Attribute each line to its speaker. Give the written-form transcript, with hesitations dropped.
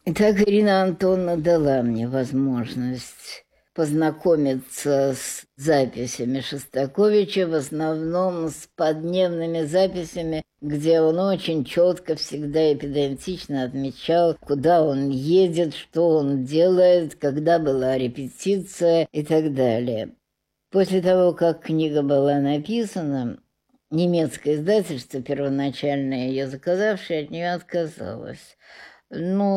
Speaker 1: Итак, Ирина Антоновна дала мне возможность познакомиться с записями Шостаковича, в основном с подневными записями, где он очень четко, всегда и педантично отмечал, куда он едет, что он делает, когда была репетиция и так далее. После того, как книга была написана, немецкое издательство, первоначально ее заказавшее, от нее отказалось. Ну,